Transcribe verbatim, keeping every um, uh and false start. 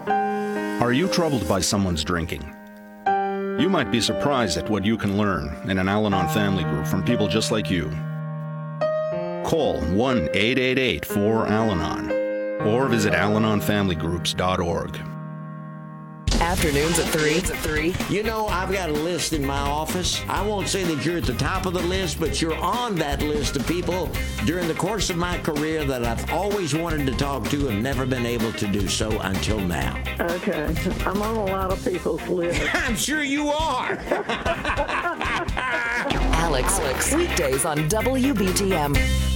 Are you troubled by someone's drinking? You might be surprised at what you can learn in an Al-Anon family group from people just like you. Call one eight eight eight four Al Anon or visit al anon family groups dot org. Afternoons at three. At three. You know, I've got a list in my office. I won't say that you're at the top of the list, but you're on that list of people during the course of my career that I've always wanted to talk to and never been able to do so until now. Okay. I'm on a lot of people's list. I'm sure you are. Alex, Alex, weekdays on W B T M.